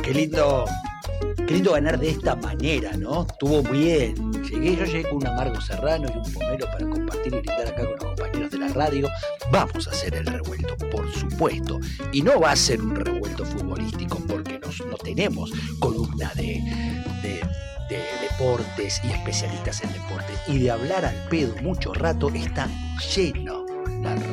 qué lindo ganar de esta manera, ¿no? Estuvo bien. Yo llegué con un amargo serrano y un pomelo para compartir y brindar acá con los compañeros de la radio. Vamos a hacer el revuelto, por supuesto. Y no va a ser un revuelto futbolístico porque no tenemos columna de deportes y especialistas en deportes. Y de hablar al pedo mucho rato está lleno la